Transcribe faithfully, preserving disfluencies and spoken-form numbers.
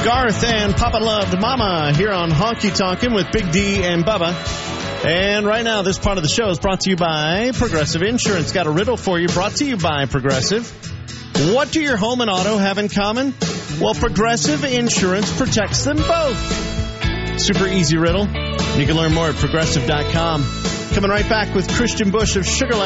Garth and Papa Loved Mama here on Honky Tonkin' with Big D and Bubba. And right now, this part of the show is brought to you by Progressive Insurance. Got a riddle for you, brought to you by Progressive. What do your home and auto have in common? Well, Progressive Insurance protects them both. Super easy riddle. You can learn more at progressive dot com. Coming right back with Christian Bush of Sugarland.